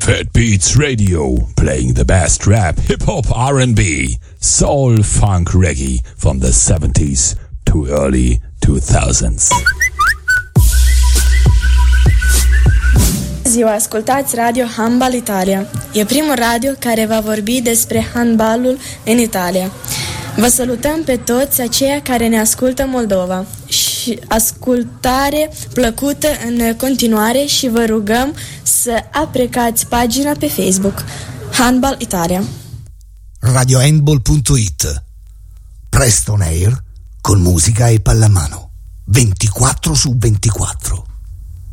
Fat Beats Radio, playing the best rap, hip-hop, R&B, soul, funk, reggae from the 70s to early 2000s. Ziua, ascultați Radio Handbal Italia. E primul radio care va vorbi despre handbalul în Italia. Vă salutăm pe toți aceia care ne ascultă Moldova și ascultare plăcută în continuare și vă rugăm să aprecați pagina pe Facebook Handbal Italia. Radiohandball.it. Presto on air con musica e pallamano 24/24.